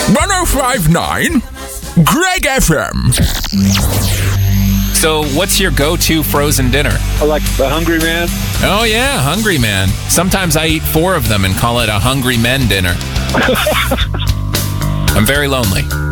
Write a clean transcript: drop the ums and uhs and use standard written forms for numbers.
105.9 Greg FM. So, what's your go-to frozen dinner? I like the Hungry Man. Oh, yeah, Hungry Man. Sometimes I eat 4 of them and call it a Hungry Men dinner. I'm very lonely.